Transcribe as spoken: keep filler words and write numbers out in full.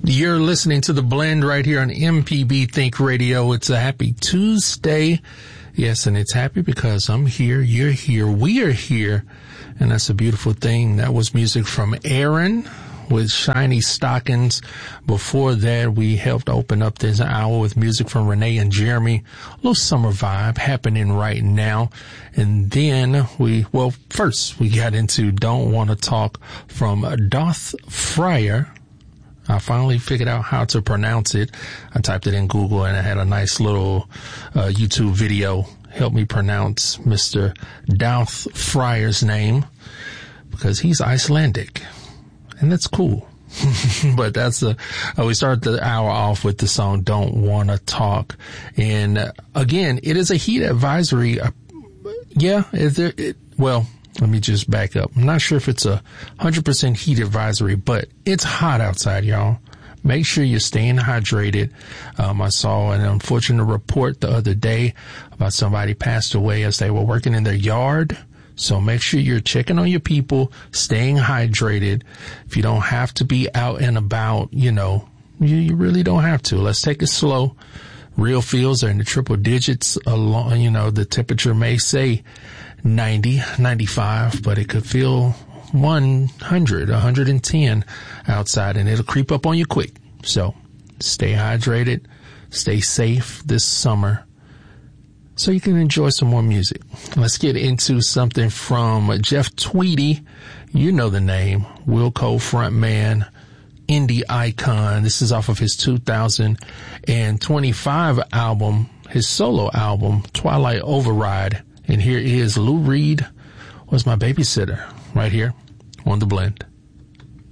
You're listening to The Blend right here on M P B Think Radio. It's a happy Tuesday. Yes, and it's happy because I'm here, you're here, we are here, and that's a beautiful thing. That was music from Aaron with Shiny Stockings. Before that, we helped open up this hour with music from Renee and Jeremy. A little summer vibe happening right now. And then we, well, first we got into Don't Wanna Talk from Doth Fryer. I finally figured out how to pronounce it. I typed it in Google and I had a nice little uh, YouTube video help me pronounce Mister Doth Fryer's name because he's Icelandic. And that's cool. But that's the, uh, we start the hour off with the song Don't Wanna Talk. And uh, again, it is a heat advisory. Uh, yeah, is there, it, well, let me just back up. I'm not sure if it's a one hundred percent heat advisory, but it's hot outside, y'all. Make sure you're staying hydrated. Um, I saw an unfortunate report the other day about somebody passed away as they were working in their yard. So make sure you're checking on your people, staying hydrated. If you don't have to be out and about, you know, you, you really don't have to. Let's take it slow. Real feels are in the triple digits along, you know, the temperature may say ninety, ninety-five, but it could feel one hundred, one hundred ten outside and it'll creep up on you quick. So stay hydrated, stay safe this summer so you can enjoy some more music. Let's get into something from Jeff Tweedy. You know the name, Wilco frontman, indie icon. This is off of his two thousand twenty-five album, his solo album, Twilight Override. And here is Lou Reed Was My Babysitter right here on The Blend.